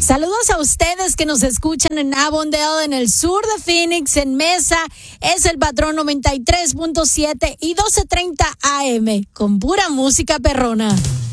Saludos a ustedes que nos escuchan en Avondale, en el sur de Phoenix, en Mesa. Es el Patrón 93.7 y 12:30 AM, con pura música perrona.